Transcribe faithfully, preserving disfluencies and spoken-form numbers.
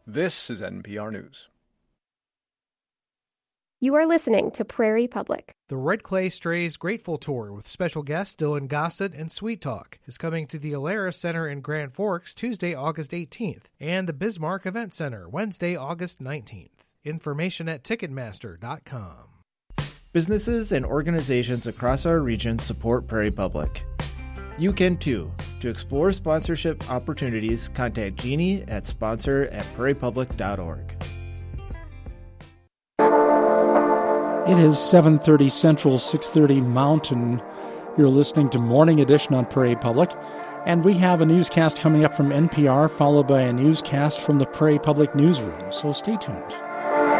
This is N P R News. You are listening to Prairie Public. The Red Clay Strays Grateful Tour with special guests Dylan Gossett and Sweet Talk is coming to the Alara Center in Grand Forks Tuesday, August eighteenth, and the Bismarck Event Center Wednesday, August nineteenth. Information at Ticketmaster dot com. Businesses and organizations across our region support Prairie Public. You can too. To explore sponsorship opportunities, contact Jeannie at sponsor at prairie public dot org. It is seven thirty Central, six thirty Mountain. You're listening to Morning Edition on Prairie Public, and we have a newscast coming up from N P R, followed by a newscast from the Prairie Public Newsroom, so stay tuned.